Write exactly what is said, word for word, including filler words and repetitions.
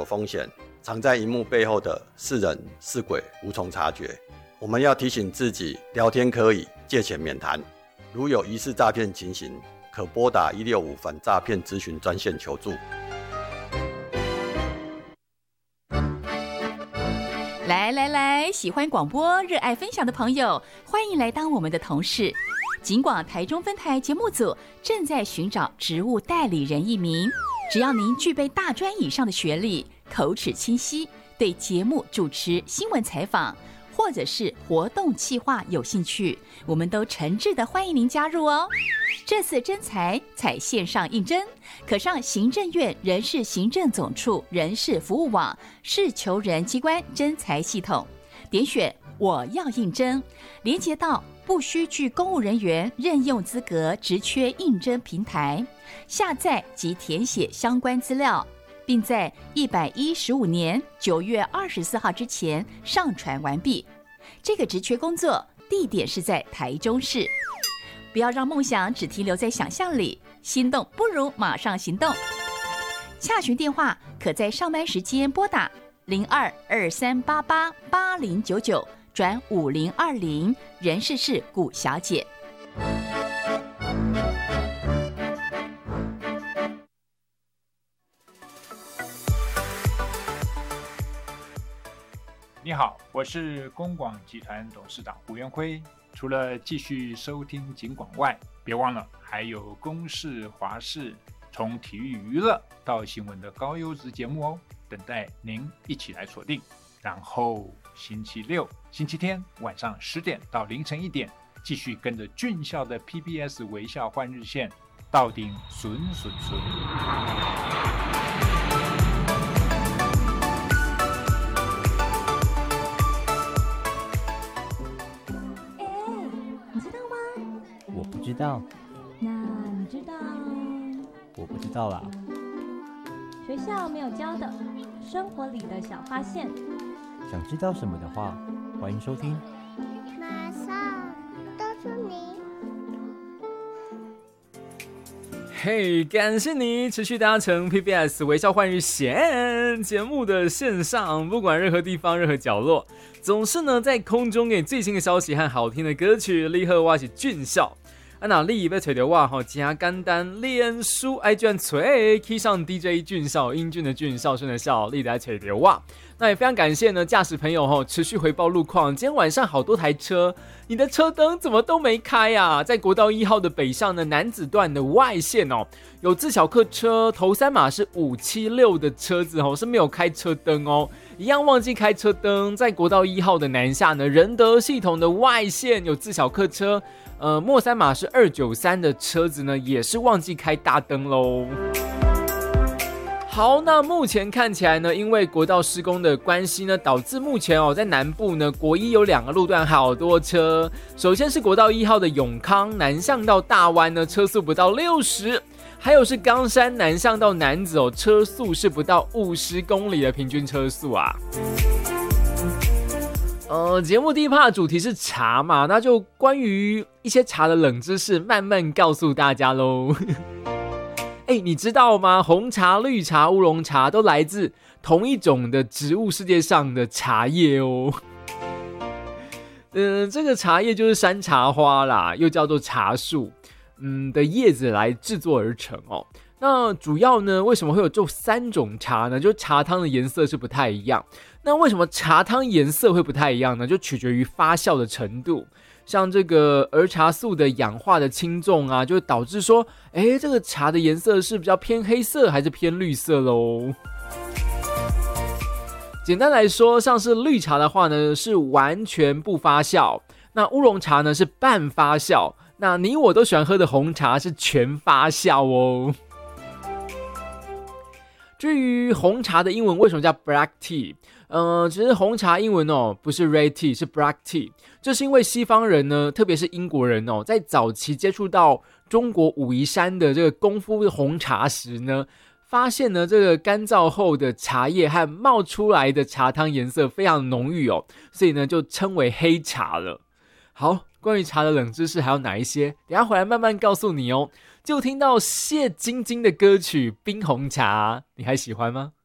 风险，藏在荧幕背后的是人是鬼无从察觉。我们要提醒自己，聊天可以，借钱免谈。如有疑似诈骗情形，可拨打一六五反诈骗咨询专线求助。 来来来，喜欢广播、热爱分享的朋友，欢迎来当我们的同事。警广台中分台节目组正在寻找职务代理人一名，只要您具备大专以上的学历，口齿清晰，对节目主持、新闻采访或者是活动企划有兴趣，我们都诚挚的欢迎您加入哦。这次征才采线上应征，可上行政院人事行政总处人事服务网事求人机关征才系统，点选我要应征，连接到不需具公务人员任用资格职缺应征平台，下载及填写相关资料，并在一百一十五年九月二十四号之前上传完毕。这个职缺工作地点是在台中市。不要让梦想只停留在想象里，心动不如马上行动。洽询电话可在上班时间拨打零二二三八八八零九九转五零二零，人事是古小姐。 你好，我是公广集团董事长胡元辉。除了继续收听警广外，别忘了还有公视、华视，从体育娱乐到新闻的高优质节目哦，等待您一起来锁定。然后星期六、星期天晚上十点到凌晨一点，继续跟着俊孝的 P B S 微笑换日线，到顶顺顺顺。 知道？ 那你知道？ 我不知道啦。 学校没有教的，生活里的小发现。 想知道什么的话，欢迎收听。 马上告诉你。 嘿、hey, 感谢你持续搭乘 P B S 微笑换日线节目的线上，不管任何地方、任何角落，总是呢在空中给最新的消息和好听的歌曲。你好，我是俊孝。啊，那你要找到我吼，真简单，脸书 I G 找，可以上 D J 俊孝，英俊的俊，孝顺的孝，你来找到我。那也非常感谢呢，驾驶朋友吼持续回报路况。今天晚上好多台车，你的车灯怎么都没开啊？在国道一号的北上的南子段的外线哦，有自小客车，头三码是五七六的车子哦，是没有开车灯哦，一样忘记开车灯。在国道一号的南下呢，仁德系统的外线有自小客车。呃，末三码是二九三的车子呢，也是忘记开大灯喽。好，那目前看起来呢，因为国道施工的关系呢，导致目前哦，在南部呢，国一有两个路段好多车。首先是国道一号的永康南向到大湾呢，车速不到六十。还有是冈山南向到楠梓哦，车速是不到五十公里的平均车速啊。呃，节目第一 part 主题是茶嘛，那就关于一些茶的冷知识，慢慢告诉大家咯。哎，你知道吗？红茶、绿茶、乌龙茶都来自同一种的植物世界上的茶叶哦。嗯、呃，这个茶叶就是山茶花啦，又叫做茶树，嗯的叶子来制作而成哦。那主要呢，为什么会有这三种茶呢？就茶汤的颜色是不太一样。那为什么茶汤颜色会不太一样呢？就取决于发酵的程度。像这个儿茶素的氧化的轻重啊，就会导致说，哎，这个茶的颜色是比较偏黑色还是偏绿色咯。简单来说，像是绿茶的话呢，是完全不发酵；那乌龙茶呢是半发酵；那你我都喜欢喝的红茶是全发酵哦。至于红茶的英文为什么叫 black tea， 呃，其实红茶英文哦不是 red tea， 是 black tea， 这是因为西方人呢，特别是英国人哦，在早期接触到中国武夷山的这个功夫红茶时呢，发现呢这个干燥后的茶叶和冒出来的茶汤颜色非常浓郁哦，所以呢就称为黑茶了。好，关于茶的冷知识还有哪一些？等一下回来慢慢告诉你哦。就听到谢晶晶的歌曲《冰红茶》，你还喜欢吗？